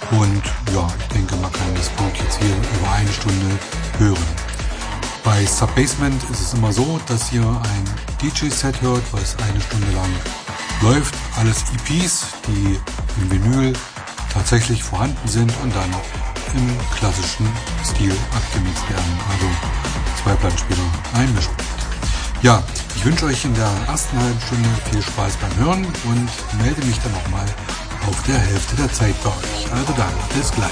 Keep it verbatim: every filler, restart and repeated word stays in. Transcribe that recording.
Und ja, ich denke, man kann das Boot jetzt hier über eine Stunde hören. Bei Subbasement ist es immer so, dass ihr ein D J-Set hört, was eine Stunde lang läuft. Alles E Ps, die im Vinyl tatsächlich vorhanden sind und dann im klassischen Stil abgemixt werden. Also zwei Plattenspieler, ein Mischpult. Ja, ich wünsche euch in der ersten halben Stunde viel Spaß beim Hören und melde mich dann nochmal auf der Hälfte der Zeit bei euch. Also dann, bis gleich.